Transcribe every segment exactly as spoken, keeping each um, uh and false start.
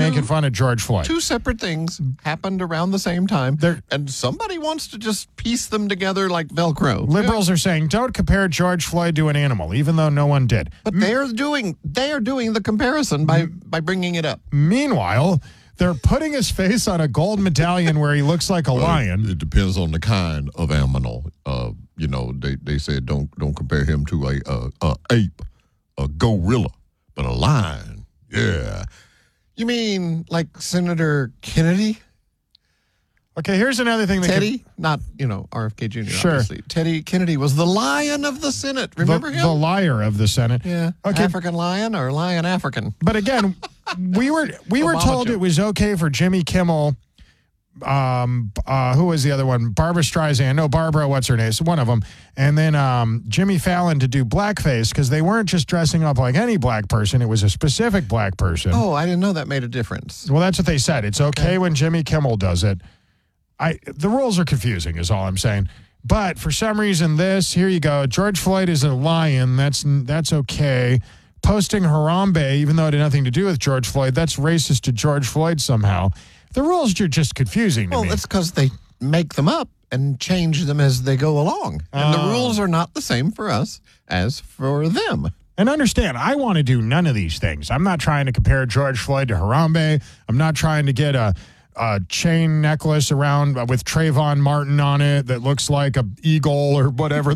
making fun of George Floyd. Two separate things happened around the same time, They're, and somebody wants to just piece them together like Velcro. liberals yeah. are saying, don't compare George Floyd to an animal, even though no one did. But they're doing they are doing the comparison by, by bringing it up. Meanwhile, they're putting his face on a gold medallion where he looks like a well, lion. It depends on the kind of animal. Uh, you know, they, they said don't don't compare him to a, a, a ape, a gorilla, but a lion. Yeah. You mean like Senator Kennedy? Okay, here's another thing that Teddy, could, not, you know, R F K Junior Sure. obviously. Teddy Kennedy was the lion of the Senate. Remember the, him? the liar of the Senate. Yeah. Okay. African lion or lion African? But again, we were we were Obama told joke. it was okay for Jimmy Kimmel. Um, uh, who was the other one? Barbara Streisand. No, Barbara. What's her name? So one of them. And then um, Jimmy Fallon to do blackface because they weren't just dressing up like any black person. It was a specific black person. Oh, I didn't know that made a difference. Well, that's what they said. It's okay, okay. when Jimmy Kimmel does it. I the rules are confusing, is all I'm saying. But for some reason, this here you go. George Floyd is a lion. That's that's okay. Posting Harambe, even though it had nothing to do with George Floyd, that's racist to George Floyd somehow. The rules are just confusing to well, me. Well, it's because they make them up and change them as they go along. And uh, the rules are not the same for us as for them. And understand, I want to do none of these things. I'm not trying to compare George Floyd to Harambe. I'm not trying to get a, a chain necklace around with Trayvon Martin on it that looks like a eagle or whatever.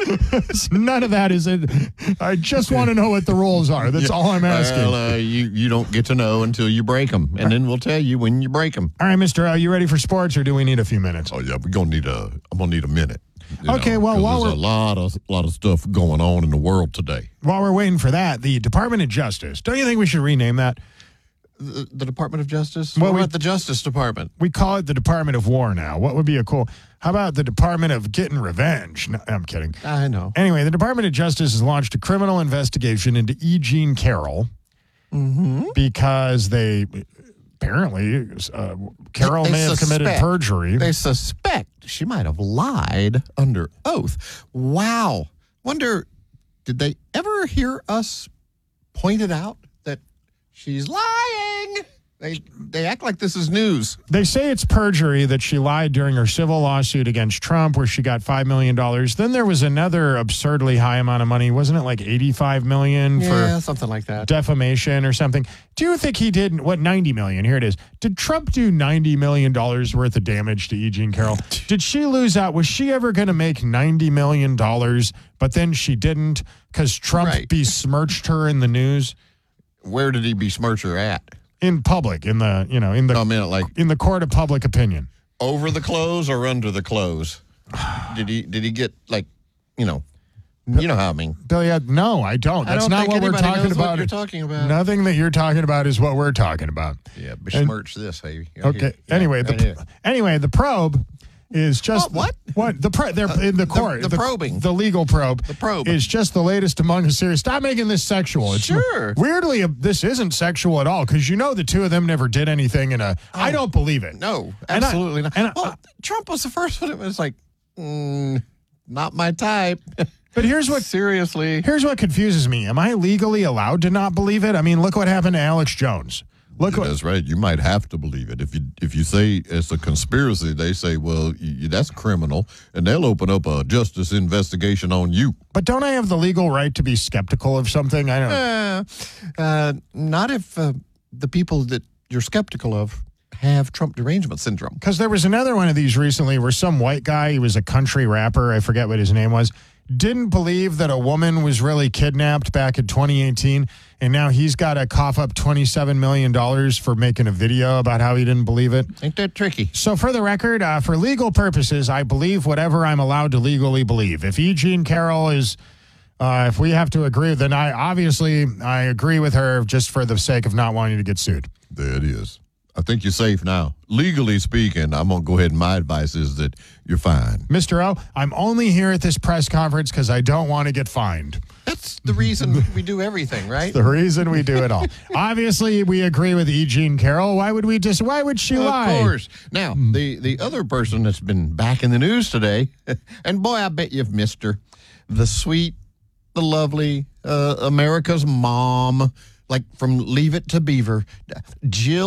The, none of that is it. I just want to know what the rules are. That's yeah. all I'm asking. Well, uh, you, you don't get to know until you break them, and then we'll tell you when you break them. All right, Mister O, you ready for sports, or do we need a few minutes? Oh, yeah, we're going to need a, I'm going to need a minute. Okay, know, well, while there's we're a lot of lot of stuff going on in the world today. While we're waiting for that, the Department of Justice. Don't you think we should rename that? The, the Department of Justice? Well, what we, about the Justice Department? We call it the Department of War now. What would be a cool... How about the Department of Getting Revenge? No, I'm kidding. I know. Anyway, the Department of Justice has launched a criminal investigation into E. Jean Carroll mm-hmm. because they... Apparently, uh, Carroll they may have suspect, committed perjury. They suspect she might have lied under oath. Wow. Wonder, did they ever hear us point it out that she's lying? They they act like this is news. They say it's perjury that she lied during her civil lawsuit against Trump where she got five million dollars. Then there was another absurdly high amount of money. Wasn't it like eighty-five million dollars yeah, for something like that. defamation or something? Do you think he did, what, ninety million dollars? Here it is. Did Trump do ninety million dollars worth of damage to E. Jean Carroll? Did she lose out? Was she ever going to make ninety million dollars, but then she didn't because Trump right. besmirched her in the news? Where did he besmirch her at? In public, in the, you know, in the, no, I mean, like, in the court of public opinion. Over the clothes or under the clothes? Did he did he get, like, you know, you know how I mean. Billy, no, I don't. That's I don't not think what we're anybody talking knows about. What you're talking about. Nothing that you're talking about is what we're talking about. Yeah, besmirch and, this, hey. Okay. Yeah, anyway, right the here. anyway, the probe is just what? What the pro, they're uh, in the court. The, the, the probing, the legal probe. The probe is just the latest among a series. Stop making this sexual. It's sure. Weirdly, this isn't sexual at all because you know the two of them never did anything. In a, oh, I don't believe it. No, absolutely and not. I, and well, I, Trump was the first one. It was like, mm, not my type. But here's what seriously. Here's what confuses me. Am I legally allowed to not believe it? I mean, look what happened to Alex Jones. Look yeah, what, that's right. You might have to believe it. If you if you say it's a conspiracy, they say, well, you, that's criminal, and they'll open up a justice investigation on you. But don't I have the legal right to be skeptical of something? I don't uh, uh, not if uh, the people that you're skeptical of have Trump derangement syndrome. Because there was another one of these recently where some white guy, he was a country rapper, I forget what his name was, didn't believe that a woman was really kidnapped back in twenty eighteen, and now he's got to cough up twenty-seven million dollars for making a video about how he didn't believe it. Ain't that tricky? So for the record, uh, for legal purposes, I believe whatever I'm allowed to legally believe. If E. Jean Carroll is, uh, if we have to agree, then I obviously I agree with her just for the sake of not wanting to get sued. There it is. I think you're safe now. Legally speaking, I'm going to go ahead and my advice is that you're fine. Mister O, I'm only here at this press conference because I don't want to get fined. That's the reason we do everything, right? It's the reason we do it all. Obviously, we agree with E. Jean Carroll. Why would we just, why would she of lie? Of course. Now, the, the other person that's been back in the news today, and boy, I bet you've missed her, the sweet, the lovely, uh, America's mom, like from Leave It to Beaver, Jill